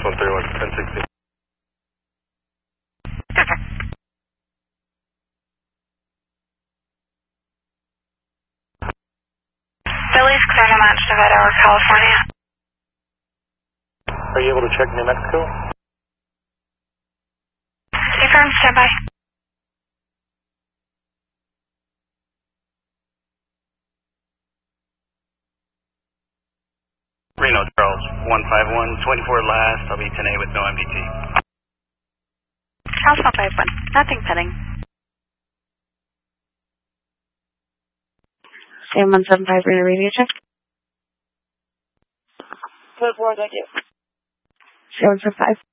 131, 1060. Billy's clear to match Nevada or California. Are you able to check New Mexico? Confirm, standby. Reno, Charles, 151, 24 last. I'll be 10A with no MDT. Charles 151, nothing pending. Sam 175, Reno radio check. Good, thank you. Sam 175.